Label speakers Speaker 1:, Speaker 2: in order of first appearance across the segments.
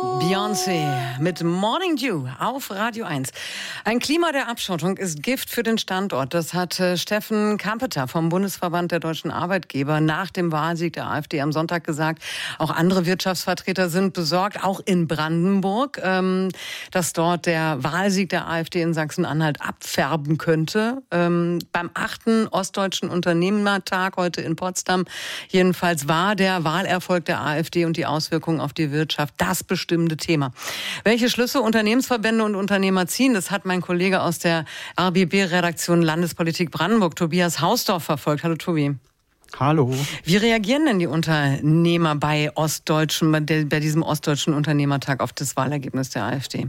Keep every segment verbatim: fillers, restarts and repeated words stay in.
Speaker 1: Beyoncé mit Morning Dew auf Radio eins. Ein Klima der Abschottung ist Gift für den Standort. Das hat Steffen Kampeter vom Bundesverband der deutschen Arbeitgeber nach dem Wahlsieg der AfD am Sonntag gesagt. Auch andere Wirtschaftsvertreter sind besorgt, auch in Brandenburg, dass dort der Wahlsieg der AfD in Sachsen-Anhalt abfärben könnte. Beim achten Ostdeutschen Unternehmertag heute in Potsdam jedenfalls war der Wahlerfolg der AfD und die Auswirkungen auf die Wirtschaft das bestimmte Thema. Welche Schlüsse Unternehmensverbände und Unternehmer ziehen, das hat mein Kollege aus der R B B-Redaktion Landespolitik Brandenburg, Tobias Hausdorf, verfolgt. Hallo Tobi.
Speaker 2: Hallo.
Speaker 1: Wie reagieren denn die Unternehmer bei Ostdeutschen, bei diesem Ostdeutschen Unternehmertag auf das Wahlergebnis der AfD?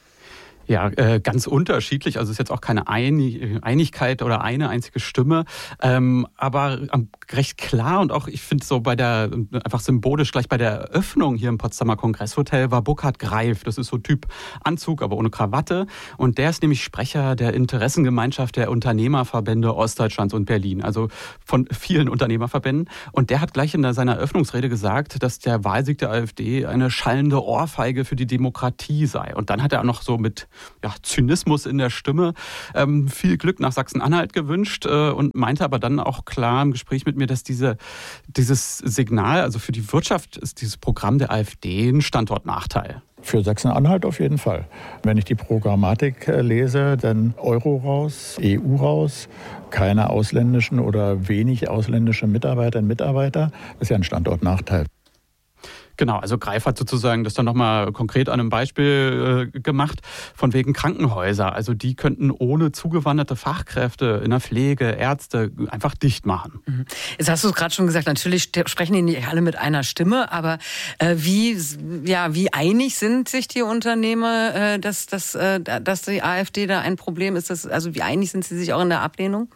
Speaker 2: Ja, äh, ganz unterschiedlich. Also es ist jetzt auch keine Einig- Einigkeit oder eine einzige Stimme, ähm, aber ähm, recht klar und auch, ich finde so bei der, einfach symbolisch gleich bei der Eröffnung hier im Potsdamer Kongresshotel war Burkhard Greif. Das ist so Typ Anzug, aber ohne Krawatte. Und der ist nämlich Sprecher der Interessengemeinschaft der Unternehmerverbände Ostdeutschlands und Berlin, also von vielen Unternehmerverbänden. Und der hat gleich in seiner Eröffnungsrede gesagt, dass der Wahlsieg der AfD eine schallende Ohrfeige für die Demokratie sei. Und dann hat er auch noch so mit ja, Zynismus in der Stimme ähm, viel Glück nach Sachsen-Anhalt gewünscht äh, und meinte aber dann auch klar im Gespräch mit mir, dass diese, dieses Signal, also für die Wirtschaft ist dieses Programm der AfD ein Standortnachteil.
Speaker 3: Für Sachsen-Anhalt auf jeden Fall. Wenn ich die Programmatik lese, dann Euro raus, E U raus, keine ausländischen oder wenig ausländische Mitarbeiterinnen und Mitarbeiter, das ist ja ein Standortnachteil.
Speaker 2: Genau, also Greif hat sozusagen das dann nochmal konkret an einem Beispiel äh, gemacht, von wegen Krankenhäuser. Also die könnten ohne zugewanderte Fachkräfte in der Pflege, Ärzte einfach dicht machen.
Speaker 1: Jetzt hast du es gerade schon gesagt, natürlich sprechen die nicht alle mit einer Stimme, aber äh, wie, ja, wie einig sind sich die Unternehmer, äh, dass, dass, äh, dass die AfD da ein Problem ist? Das, also wie einig sind sie sich auch in der Ablehnung?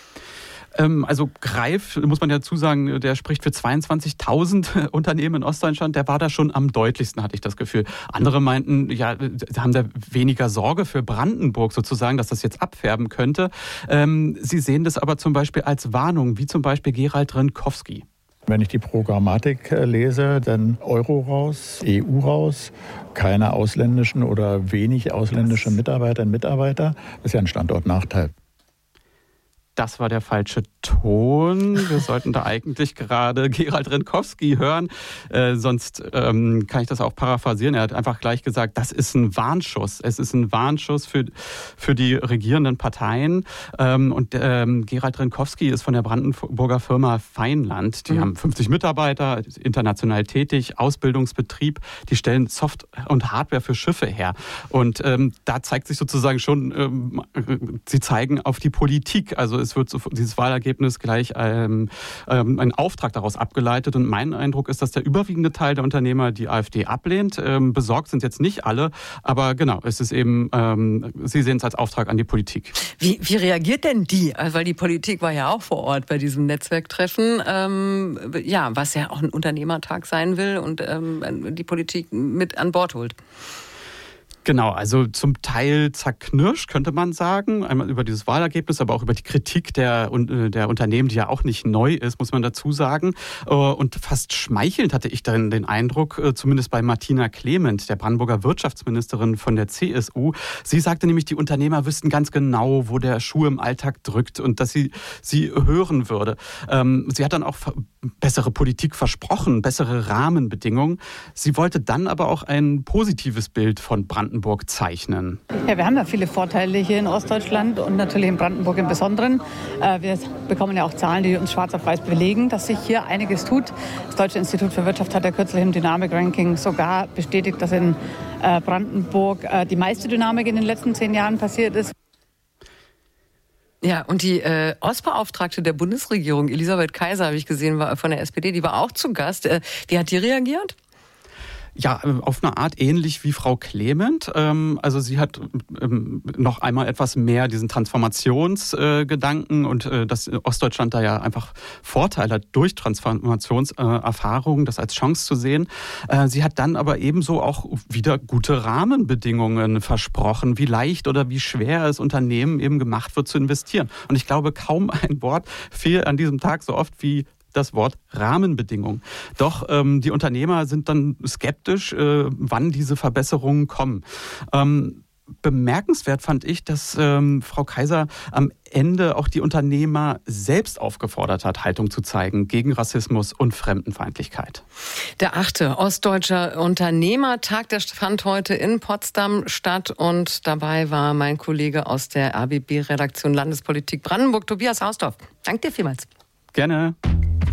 Speaker 2: Also Greif, muss man ja dazu sagen, der spricht für zweiundzwanzigtausend Unternehmen in Ostdeutschland. Der war da schon am deutlichsten, hatte ich das Gefühl. Andere meinten, ja, haben da weniger Sorge für Brandenburg sozusagen, dass das jetzt abfärben könnte. Sie sehen das aber zum Beispiel als Warnung, wie zum Beispiel Gerald Rinkowski.
Speaker 3: Wenn ich die Programmatik lese, dann Euro raus, E U raus, keine ausländischen oder wenig ausländische Mitarbeiterinnen und Mitarbeiter. Das ist ja ein Standortnachteil.
Speaker 2: Das war der falsche Ton. Wir sollten da eigentlich gerade Gerald Rinkowski hören. Äh, sonst ähm, kann ich das auch paraphrasieren. Er hat einfach gleich gesagt, das ist ein Warnschuss. Es ist ein Warnschuss für, für die regierenden Parteien. Ähm, und ähm, Gerald Rinkowski ist von der Brandenburger Firma Feinland. Die mhm. haben fünfzig Mitarbeiter, international tätig, Ausbildungsbetrieb. Die stellen Soft- und Hardware für Schiffe her. Und ähm, da zeigt sich sozusagen schon, ähm, sie zeigen auf die Politik. Also es wird so, dieses Wahlergebnis gleich ähm, ähm, ein Auftrag daraus abgeleitet. Und mein Eindruck ist, dass der überwiegende Teil der Unternehmer die AfD ablehnt. Ähm, besorgt sind jetzt nicht alle, aber genau, es ist eben, ähm, sie sehen es als Auftrag an die Politik.
Speaker 1: Wie, wie reagiert denn die? Weil die Politik war ja auch vor Ort bei diesem Netzwerktreffen, ähm, ja, was ja auch ein Unternehmertag sein will und ähm, die Politik mit an Bord holt.
Speaker 2: Genau, also zum Teil zerknirscht, könnte man sagen, einmal über dieses Wahlergebnis, aber auch über die Kritik der, der Unternehmen, die ja auch nicht neu ist, muss man dazu sagen. Und fast schmeichelnd hatte ich dann den Eindruck, zumindest bei Martina Clement, der Brandenburger Wirtschaftsministerin von der C S U. Sie sagte nämlich, die Unternehmer wüssten ganz genau, wo der Schuh im Alltag drückt und dass sie sie hören würde. Sie hat dann auch bessere Politik versprochen, bessere Rahmenbedingungen. Sie wollte dann aber auch ein positives Bild von Brandenburg zeichnen.
Speaker 4: Ja, wir haben ja viele Vorteile hier in Ostdeutschland und natürlich in Brandenburg im Besonderen. Wir bekommen ja auch Zahlen, die uns schwarz auf weiß belegen, dass sich hier einiges tut. Das Deutsche Institut für Wirtschaft hat ja kürzlich im Dynamik-Ranking sogar bestätigt, dass in Brandenburg die meiste Dynamik in den letzten zehn Jahren passiert ist.
Speaker 1: Ja, und die äh, Ostbeauftragte der Bundesregierung, Elisabeth Kaiser, habe ich gesehen, war von der S P D, die war auch zu Gast. Äh, wie hat die reagiert?
Speaker 2: Ja, auf eine Art ähnlich wie Frau Clement. Also sie hat noch einmal etwas mehr diesen Transformationsgedanken und dass Ostdeutschland da ja einfach Vorteile hat durch Transformationserfahrungen, das als Chance zu sehen. Sie hat dann aber ebenso auch wieder gute Rahmenbedingungen versprochen, wie leicht oder wie schwer es Unternehmen eben gemacht wird zu investieren. Und ich glaube, kaum ein Wort fiel an diesem Tag so oft wie das Wort Rahmenbedingungen. Doch ähm, die Unternehmer sind dann skeptisch, äh, wann diese Verbesserungen kommen. Ähm, Bemerkenswert fand ich, dass ähm, Frau Kaiser am Ende auch die Unternehmer selbst aufgefordert hat, Haltung zu zeigen gegen Rassismus und Fremdenfeindlichkeit.
Speaker 1: Der achte Ostdeutscher Unternehmertag, der fand heute in Potsdam statt und dabei war mein Kollege aus der R B B-Redaktion Landespolitik Brandenburg, Tobias Hausdorf. Danke dir vielmals.
Speaker 2: Gerne.